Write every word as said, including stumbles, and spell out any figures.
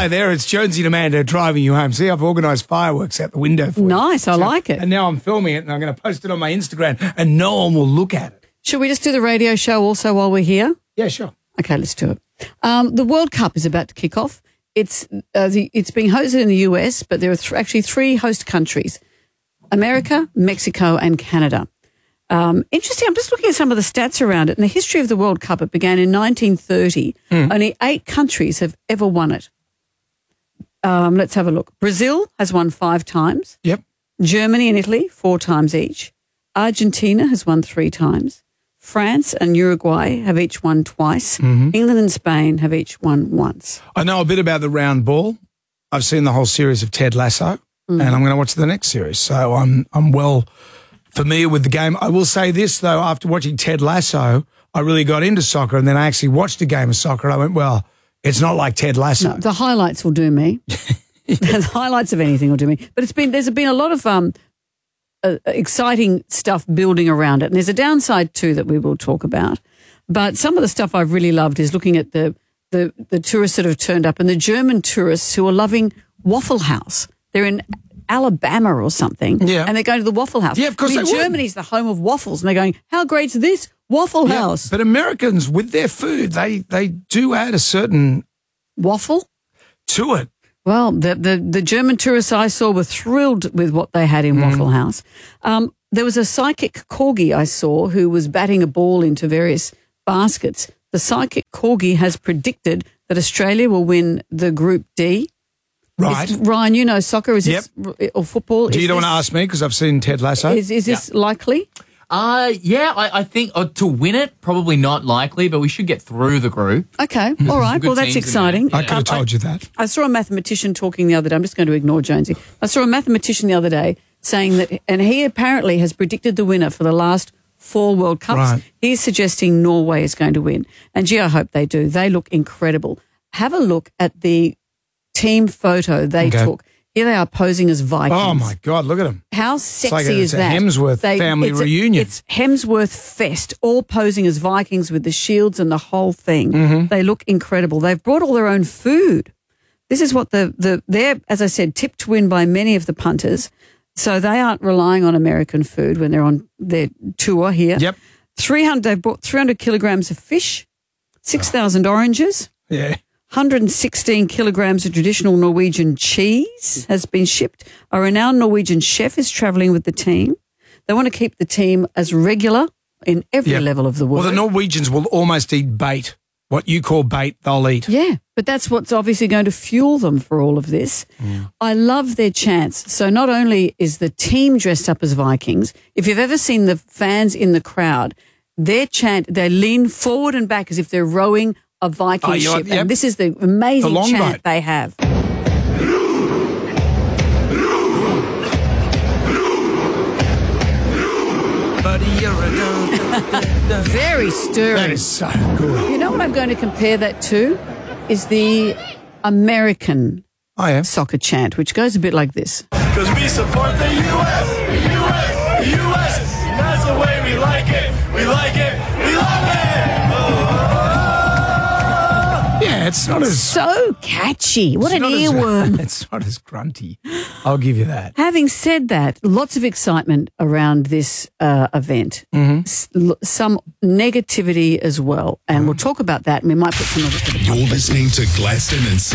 Hi there, it's Jonesy and Amanda driving you home. See, I've organised fireworks out the window for you. Nice, I So- like it. And now I'm filming it and I'm going to post it on my Instagram and no one will look at it. Should we just do the radio show also while we're here? Yeah, sure. Okay, let's do it. Um, the World Cup is about to kick off. It's uh, the, it's being hosted in the U S, but there are th- actually three host countries: America, Mexico, and Canada. Um, interesting. I'm just looking at some of the stats around it. In the history of the World Cup, it began in nineteen thirty. Mm. Only eight countries have ever won it. Um, let's have a look. Brazil has won five times. Yep. Germany and Italy, four times each. Argentina has won three times. France and Uruguay have each won twice. Mm-hmm. England and Spain have each won once. I know a bit about the round ball. I've seen the whole series of Ted Lasso, mm-hmm. and I'm going to watch the next series. So I'm I'm well familiar with the game. I will say this, though, after watching Ted Lasso, I really got into soccer, and then I actually watched a game of soccer, and I went, well, it's not like Ted Lasso. No, the highlights will do me. The highlights of anything will do me. But it's been there's been a lot of um, uh, exciting stuff building around it. And there's a downside too that we will talk about. But some of the stuff I've really loved is looking at the, the, the tourists that have turned up and the German tourists who are loving Waffle House. They're in Alabama or something, yeah. and they're going to the Waffle House. Yeah, of course I mean, they would. Germany's the home of waffles, and they're going, how great's this? Waffle yeah, House. But Americans, with their food, they, they do add a certain waffle to it. Well, the, the, the German tourists I saw were thrilled with what they had in mm. Waffle House. Um, there was a psychic corgi I saw who was batting a ball into various baskets. The psychic corgi has predicted that Australia will win the Group D. Right. Is, Ryan, you know soccer, is yep. this, or football? Do you is don't this, want to ask me because I've seen Ted Lasso? Is, is this yeah. likely? Uh, yeah, I, I think uh, to win it, probably not likely, but we should get through the group. Okay, all right. Well, that's exciting. I could have told you that. I saw a mathematician talking the other day. I'm just going to ignore Jonesy. I saw a mathematician the other day saying that, and he apparently has predicted the winner for the last four World Cups. Right. He's suggesting Norway is going to win. And gee, I hope they do. They look incredible. Have a look at the team photo they okay. took. Here they are posing as Vikings. Oh, my God, look at them. How sexy it's like a, is it's a that? Hemsworth they, family it's reunion. A, it's Hemsworth Fest, all posing as Vikings with the shields and the whole thing. Mm-hmm. They look incredible. They've brought all their own food. This is what the, the they're, as I said, tipped to win by many of the punters. So they aren't relying on American food when they're on their tour here. Yep. three hundred, they've brought three hundred kilograms of fish, six thousand oh. oranges. Yeah. one hundred sixteen kilograms of traditional Norwegian cheese has been shipped. A renowned Norwegian chef is travelling with the team. They want to keep the team as regular in every yep. level of the world. Well, the Norwegians will almost eat bait. What you call bait, they'll eat. Yeah, but that's what's obviously going to fuel them for all of this. Mm. I love their chants. So not only is the team dressed up as Vikings, if you've ever seen the fans in the crowd, their chant, they lean forward and back as if they're rowing a Viking oh, ship. Yep. And this is the amazing the chant boat. they have. Very stirring. That is so good. You know what I'm going to compare that to? Is the American I am. soccer chant, which goes a bit like this. Because we support the U S, U S, U S, and that's the way we like it. We like it, we love it. Oh. Yeah, it's not as... So catchy. What an earworm. As, it's not as grunty. I'll give you that. Having said that, lots of excitement around this uh, event. Mm-hmm. S- l- some negativity as well. And we'll talk about that, and we might put some of it to the You're listening to Gladstone and